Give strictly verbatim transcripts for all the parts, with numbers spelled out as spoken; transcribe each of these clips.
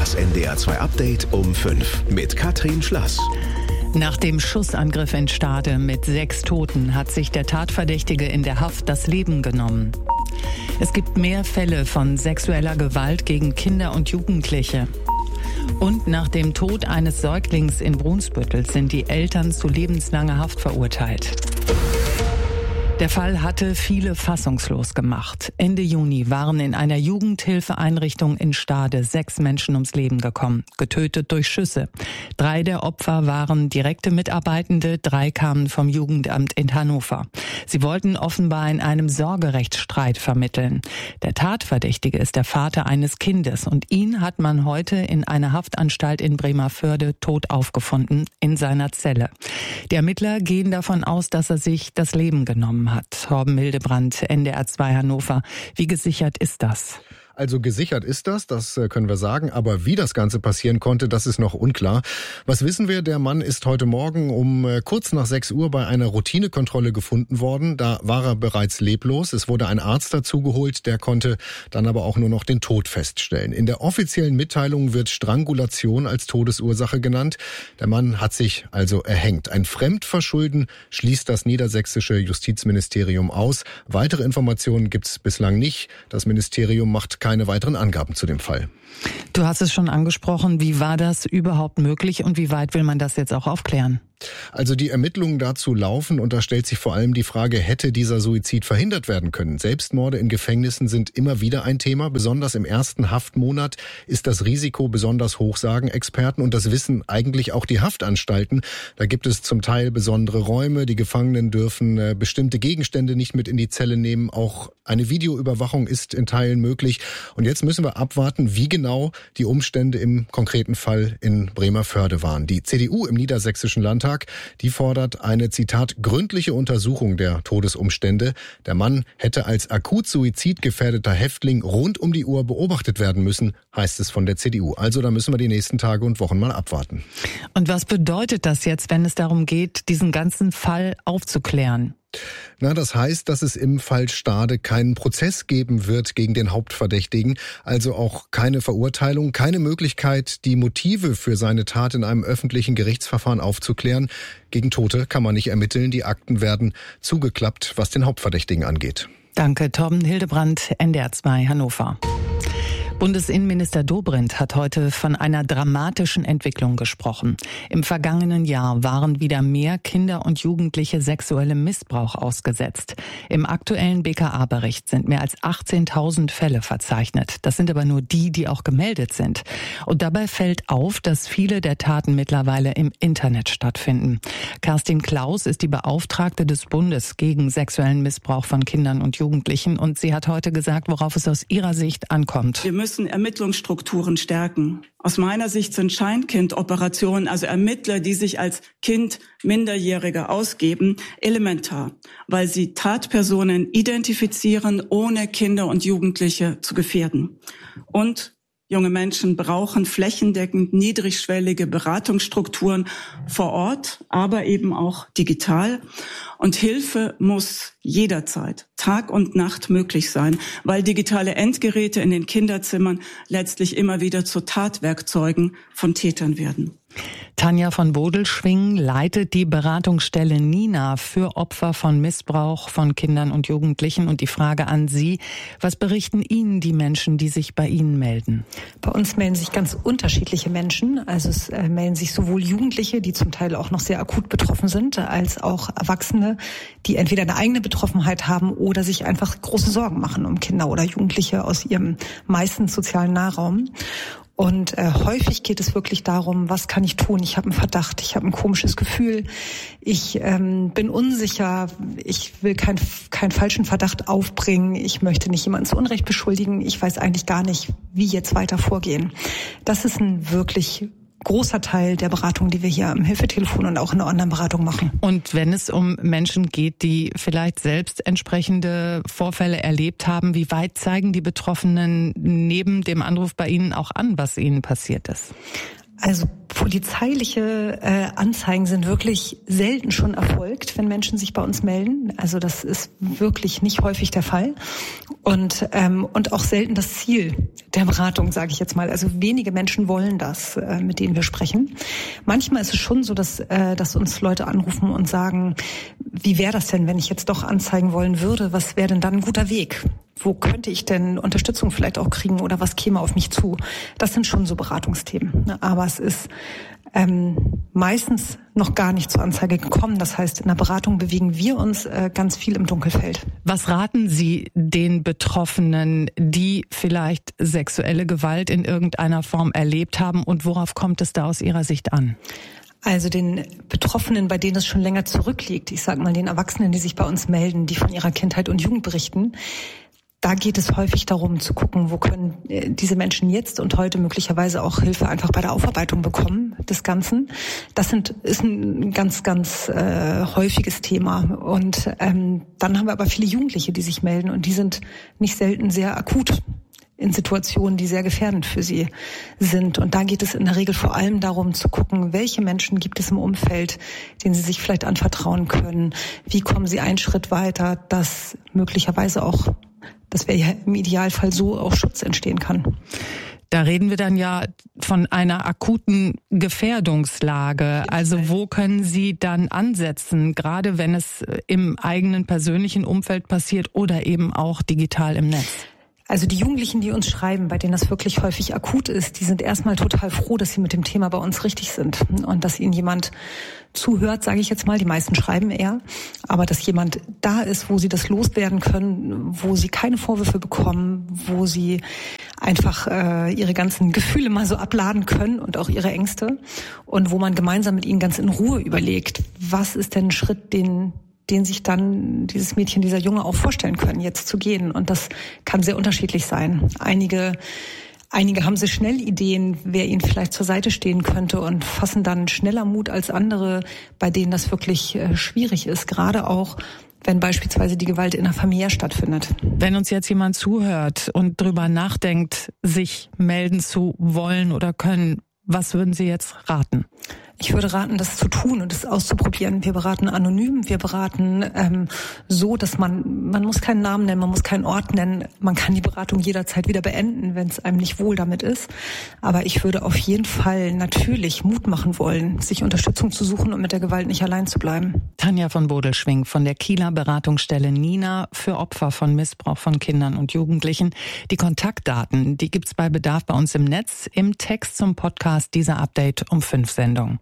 Das N D R zwei Update um fünf mit Katrin Schlass. Nach dem Schussangriff in Stade mit sechs Toten hat sich der Tatverdächtige in der Haft das Leben genommen. Es gibt mehr Fälle von sexueller Gewalt gegen Kinder und Jugendliche. Und nach dem Tod eines Säuglings in Brunsbüttel sind die Eltern zu lebenslanger Haft verurteilt. Der Fall hatte viele fassungslos gemacht. Ende Juni waren in einer Jugendhilfeeinrichtung in Stade sechs Menschen ums Leben gekommen, getötet durch Schüsse. Drei der Opfer waren direkte Mitarbeitende, drei kamen vom Jugendamt in Hannover. Sie wollten offenbar in einem Sorgerechtsstreit vermitteln. Der Tatverdächtige ist der Vater eines Kindes und ihn hat man heute in einer Haftanstalt in Bremervörde tot aufgefunden, in seiner Zelle. Die Ermittler gehen davon aus, dass er sich das Leben genommen hat. Torben Hildebrandt, N D R zwei Hannover. Wie gesichert ist das? Also gesichert ist das, das können wir sagen, aber wie das Ganze passieren konnte, das ist noch unklar. Was wissen wir? Der Mann ist heute Morgen um kurz nach sechs Uhr bei einer Routinekontrolle gefunden worden. Da war er bereits leblos. Es wurde ein Arzt dazugeholt, der konnte dann aber auch nur noch den Tod feststellen. In der offiziellen Mitteilung wird Strangulation als Todesursache genannt. Der Mann hat sich also erhängt. Ein Fremdverschulden schließt das niedersächsische Justizministerium aus. Weitere Informationen gibt es bislang nicht. Das Ministerium macht keine weiteren Angaben zu dem Fall. Du hast es schon angesprochen. Wie war das überhaupt möglich und wie weit will man das jetzt auch aufklären? Also die Ermittlungen dazu laufen und da stellt sich vor allem die Frage, hätte dieser Suizid verhindert werden können? Selbstmorde in Gefängnissen sind immer wieder ein Thema. Besonders im ersten Haftmonat ist das Risiko besonders hoch, sagen Experten. Und das wissen eigentlich auch die Haftanstalten. Da gibt es zum Teil besondere Räume. Die Gefangenen dürfen äh, bestimmte Gegenstände nicht mit in die Zelle nehmen. Auch eine Videoüberwachung ist in Teilen möglich. Und jetzt müssen wir abwarten, wie genau die Umstände im konkreten Fall in Bremervörde waren. Die C D U im Niedersächsischen Landtag, die fordert eine, Zitat, gründliche Untersuchung der Todesumstände. Der Mann hätte als akut suizidgefährdeter Häftling rund um die Uhr beobachtet werden müssen, heißt es von der C D U. Also da müssen wir die nächsten Tage und Wochen mal abwarten. Und was bedeutet das jetzt, wenn es darum geht, diesen ganzen Fall aufzuklären? Na, das heißt, dass es im Fall Stade keinen Prozess geben wird gegen den Hauptverdächtigen, also auch keine Verurteilung, keine Möglichkeit, die Motive für seine Tat in einem öffentlichen Gerichtsverfahren aufzuklären. Gegen Tote kann man nicht ermitteln, die Akten werden zugeklappt, was den Hauptverdächtigen angeht. Danke, Torben Hildebrandt, N D R zwei Hannover. Bundesinnenminister Dobrindt hat heute von einer dramatischen Entwicklung gesprochen. Im vergangenen Jahr waren wieder mehr Kinder und Jugendliche sexuellem Missbrauch ausgesetzt. Im aktuellen B K A-Bericht sind mehr als achtzehntausend Fälle verzeichnet. Das sind aber nur die, die auch gemeldet sind. Und dabei fällt auf, dass viele der Taten mittlerweile im Internet stattfinden. Kerstin Klaus ist die Beauftragte des Bundes gegen sexuellen Missbrauch von Kindern und Jugendlichen. Und sie hat heute gesagt, worauf es aus ihrer Sicht ankommt. Wir müssen Ermittlungsstrukturen stärken. Aus meiner Sicht sind Scheinkind-Operationen, also Ermittler, die sich als Kind Minderjähriger ausgeben, elementar, weil sie Tatpersonen identifizieren, ohne Kinder und Jugendliche zu gefährden. Und junge Menschen brauchen flächendeckend niedrigschwellige Beratungsstrukturen vor Ort, aber eben auch digital. Und Hilfe muss jederzeit, Tag und Nacht möglich sein, weil digitale Endgeräte in den Kinderzimmern letztlich immer wieder zu Tatwerkzeugen von Tätern werden. Tanja von Bodelschwing leitet die Beratungsstelle Nina für Opfer von Missbrauch von Kindern und Jugendlichen. Und die Frage an Sie, was berichten Ihnen die Menschen, die sich bei Ihnen melden? Bei uns melden sich ganz unterschiedliche Menschen. Also es äh, melden sich sowohl Jugendliche, die zum Teil auch noch sehr akut betroffen sind, als auch Erwachsene, die entweder eine eigene Betroffenheit haben oder sich einfach große Sorgen machen um Kinder oder Jugendliche aus ihrem meistens sozialen Nahraum. Und äh, häufig geht es wirklich darum, was kann ich tun? Ich habe einen Verdacht, ich habe ein komisches Gefühl, ich ähm, bin unsicher, ich will keinen keinen falschen Verdacht aufbringen, ich möchte nicht jemanden zu Unrecht beschuldigen, ich weiß eigentlich gar nicht, wie jetzt weiter vorgehen. Das ist ein wirklich großer Teil der Beratung, die wir hier am Hilfetelefon und auch in der Online-Beratung machen. Und wenn es um Menschen geht, die vielleicht selbst entsprechende Vorfälle erlebt haben, wie weit zeigen die Betroffenen neben dem Anruf bei Ihnen auch an, was ihnen passiert ist? Also Polizeiliche äh, Anzeigen sind wirklich selten schon erfolgt, wenn Menschen sich bei uns melden. Also das ist wirklich nicht häufig der Fall. Und ähm, und auch selten das Ziel der Beratung, sage ich jetzt mal. Also wenige Menschen wollen das, äh, mit denen wir sprechen. Manchmal ist es schon so, dass äh, dass uns Leute anrufen und sagen, wie wäre das denn, wenn ich jetzt doch anzeigen wollen würde? Was wäre denn dann ein guter Weg? Wo könnte ich denn Unterstützung vielleicht auch kriegen oder was käme auf mich zu? Das sind schon so Beratungsthemen. Aber es ist ähm, meistens noch gar nicht zur Anzeige gekommen. Das heißt, in der Beratung bewegen wir uns äh, ganz viel im Dunkelfeld. Was raten Sie den Betroffenen, die vielleicht sexuelle Gewalt in irgendeiner Form erlebt haben, und worauf kommt es da aus Ihrer Sicht an? Also den Betroffenen, bei denen es schon länger zurückliegt, ich sage mal den Erwachsenen, die sich bei uns melden, die von ihrer Kindheit und Jugend berichten, da geht es häufig darum zu gucken, wo können diese Menschen jetzt und heute möglicherweise auch Hilfe einfach bei der Aufarbeitung bekommen des Ganzen. Das sind, ist ein ganz, ganz äh, häufiges Thema. Und ähm, dann haben wir aber viele Jugendliche, die sich melden, und die sind nicht selten sehr akut in Situationen, die sehr gefährdend für sie sind. Und da geht es in der Regel vor allem darum zu gucken, welche Menschen gibt es im Umfeld, denen sie sich vielleicht anvertrauen können. Wie kommen sie einen Schritt weiter, dass möglicherweise auch, dass wir ja im Idealfall so auch Schutz entstehen kann. Da reden wir dann ja von einer akuten Gefährdungslage. Also wo können Sie dann ansetzen, gerade wenn es im eigenen persönlichen Umfeld passiert oder eben auch digital im Netz? Also die Jugendlichen, die uns schreiben, bei denen das wirklich häufig akut ist, die sind erstmal total froh, dass sie mit dem Thema bei uns richtig sind und dass ihnen jemand zuhört, sage ich jetzt mal. Die meisten schreiben eher, aber dass jemand da ist, wo sie das loswerden können, wo sie keine Vorwürfe bekommen, wo sie einfach äh, ihre ganzen Gefühle mal so abladen können und auch ihre Ängste, und wo man gemeinsam mit ihnen ganz in Ruhe überlegt, was ist denn ein Schritt, den den sich dann dieses Mädchen, dieser Junge auch vorstellen können, jetzt zu gehen. Und das kann sehr unterschiedlich sein. Einige, einige haben sehr schnell Ideen, wer ihnen vielleicht zur Seite stehen könnte, und fassen dann schneller Mut als andere, bei denen das wirklich äh, schwierig ist. Gerade auch, wenn beispielsweise die Gewalt in der Familie stattfindet. Wenn uns jetzt jemand zuhört und drüber nachdenkt, sich melden zu wollen oder können, was würden Sie jetzt raten? Ich würde raten, das zu tun und es auszuprobieren. Wir beraten anonym, wir beraten ähm, so, dass man, man muss keinen Namen nennen, man muss keinen Ort nennen. Man kann die Beratung jederzeit wieder beenden, wenn es einem nicht wohl damit ist. Aber ich würde auf jeden Fall natürlich Mut machen wollen, sich Unterstützung zu suchen und mit der Gewalt nicht allein zu bleiben. Tanja von Bodelschwingh von der Kieler Beratungsstelle Nina für Opfer von Missbrauch von Kindern und Jugendlichen. Die Kontaktdaten, die gibt's bei Bedarf bei uns im Netz, im Text zum Podcast dieser Update um fünf Sendung.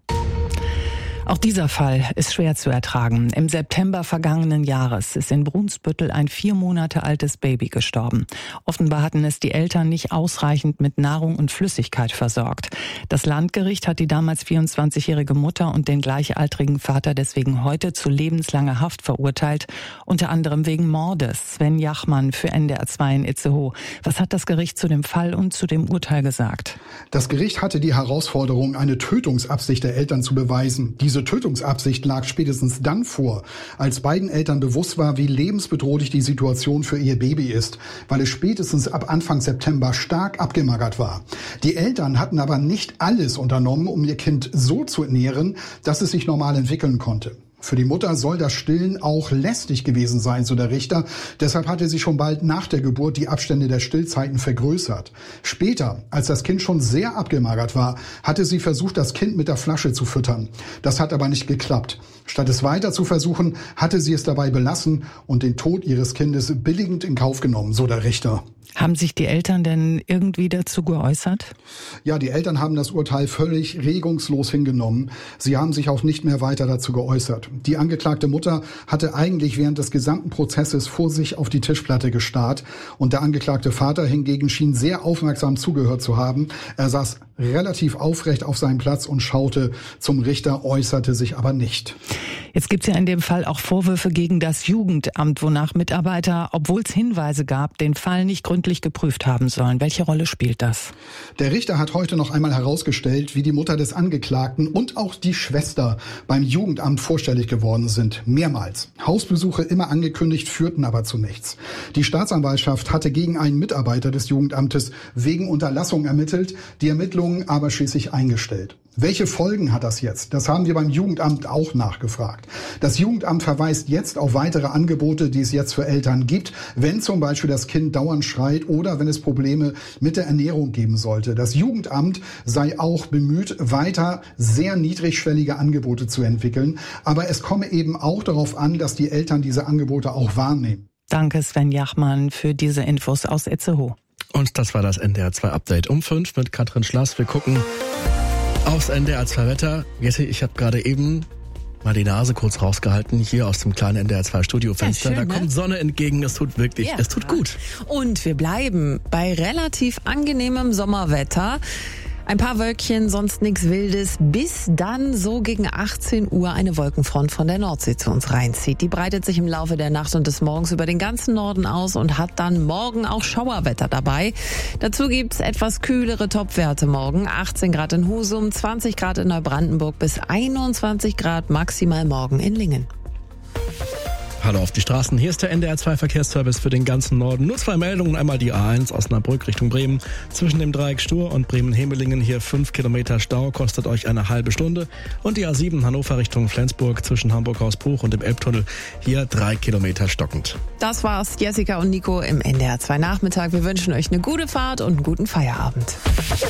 Auch dieser Fall ist schwer zu ertragen. Im September vergangenen Jahres ist in Brunsbüttel ein vier Monate altes Baby gestorben. Offenbar hatten es die Eltern nicht ausreichend mit Nahrung und Flüssigkeit versorgt. Das Landgericht hat die damals vierundzwanzigjährige Mutter und den gleichaltrigen Vater deswegen heute zu lebenslanger Haft verurteilt, unter anderem wegen Mordes. Sven Jachmann für N D R zwei in Itzehoe. Was hat das Gericht zu dem Fall und zu dem Urteil gesagt? Das Gericht hatte die Herausforderung, eine Tötungsabsicht der Eltern zu beweisen. Diese Tötungsabsicht lag spätestens dann vor, als beiden Eltern bewusst war, wie lebensbedrohlich die Situation für ihr Baby ist, weil es spätestens ab Anfang September stark abgemagert war. Die Eltern hatten aber nicht alles unternommen, um ihr Kind so zu ernähren, dass es sich normal entwickeln konnte. Für die Mutter soll das Stillen auch lästig gewesen sein, so der Richter. Deshalb hatte sie schon bald nach der Geburt die Abstände der Stillzeiten vergrößert. Später, als das Kind schon sehr abgemagert war, hatte sie versucht, das Kind mit der Flasche zu füttern. Das hat aber nicht geklappt. Statt es weiter zu versuchen, hatte sie es dabei belassen und den Tod ihres Kindes billigend in Kauf genommen, so der Richter. Haben sich die Eltern denn irgendwie dazu geäußert? Ja, die Eltern haben das Urteil völlig regungslos hingenommen. Sie haben sich auch nicht mehr weiter dazu geäußert. Die angeklagte Mutter hatte eigentlich während des gesamten Prozesses vor sich auf die Tischplatte gestarrt. Und der angeklagte Vater hingegen schien sehr aufmerksam zugehört zu haben. Er saß relativ aufrecht auf seinem Platz und schaute zum Richter, äußerte sich aber nicht. Jetzt gibt es ja in dem Fall auch Vorwürfe gegen das Jugendamt, wonach Mitarbeiter, obwohl es Hinweise gab, den Fall nicht gründlich geprüft haben sollen. Welche Rolle spielt das? Der Richter hat heute noch einmal herausgestellt, wie die Mutter des Angeklagten und auch die Schwester beim Jugendamt vorstellig geworden sind. Mehrmals. Hausbesuche immer angekündigt, führten aber zu nichts. Die Staatsanwaltschaft hatte gegen einen Mitarbeiter des Jugendamtes wegen Unterlassung ermittelt, die Ermittlungen aber schließlich eingestellt. Welche Folgen hat das jetzt? Das haben wir beim Jugendamt auch nachgefragt. Das Jugendamt verweist jetzt auf weitere Angebote, die es jetzt für Eltern gibt, wenn zum Beispiel das Kind dauernd schreit oder wenn es Probleme mit der Ernährung geben sollte. Das Jugendamt sei auch bemüht, weiter sehr niedrigschwellige Angebote zu entwickeln. Aber es komme eben auch darauf an, dass die Eltern diese Angebote auch wahrnehmen. Danke Sven Jachmann für diese Infos aus Itzehoe. Und das war das N D R zwei Update um fünf mit Katrin Schlass. Wir gucken aufs N D R zwei Wetter. Jesse, ich habe gerade eben mal die Nase kurz rausgehalten, hier aus dem kleinen N D R zwei Studiofenster. Ja, schön, da kommt ne? Sonne entgegen, es tut wirklich, ja, es tut gut. Und wir bleiben bei relativ angenehmem Sommerwetter. Ein paar Wölkchen, sonst nichts Wildes, bis dann so gegen achtzehn Uhr eine Wolkenfront von der Nordsee zu uns reinzieht. Die breitet sich im Laufe der Nacht und des Morgens über den ganzen Norden aus und hat dann morgen auch Schauerwetter dabei. Dazu gibt's etwas kühlere Topwerte morgen. achtzehn Grad in Husum, zwanzig Grad in Neubrandenburg bis einundzwanzig Grad maximal morgen in Lingen. Hallo auf die Straßen, hier ist der N D R zwei Verkehrsservice für den ganzen Norden. Nur zwei Meldungen, einmal die A eins Osnabrück Richtung Bremen. Zwischen dem Dreieck Stur und Bremen-Hemelingen hier fünf Kilometer Stau, kostet euch eine halbe Stunde. Und die A sieben Hannover Richtung Flensburg zwischen Hamburg-Hausbruch und dem Elbtunnel, hier drei Kilometer stockend. Das war's, Jessica und Nico im N D R zwei Nachmittag. Wir wünschen euch eine gute Fahrt und einen guten Feierabend.